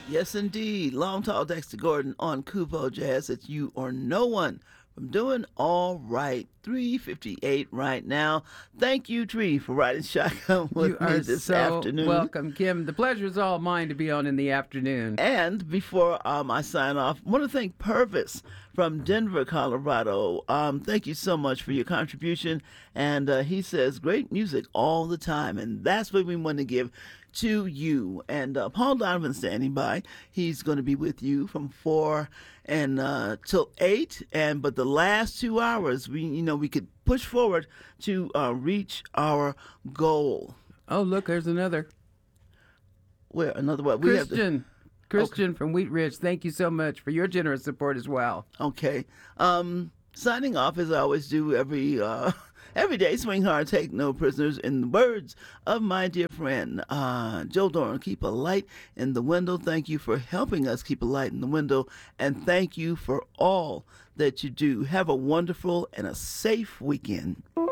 Yes, indeed. Long Tall Dexter Gordon on Kupo Jazz. It's You or No One from Doing All Right. 3:58 right now. Thank you, Tree, for riding shotgun You with me are this so afternoon. welcome, Kim. The pleasure is all mine to be on in the afternoon. And before I sign off, I want to thank Purvis from Denver, Colorado. Thank you so much for your contribution. And he says, great music all the time. And that's what we want to give to you. And Paul Donovan standing by. He's going to be with you from 4 and till 8. But the last 2 hours, we could push forward to reach our goal. Oh, look, there's another. Where another what? Christian from Wheat Ridge, thank you so much for your generous support as well. Okay. Signing off as I always do every day. Swing hard, take no prisoners. In the words of my dear friend Joe Doran, keep a light in the window. Thank you for helping us keep a light in the window, and thank you for all that you do. Have a wonderful and a safe weekend.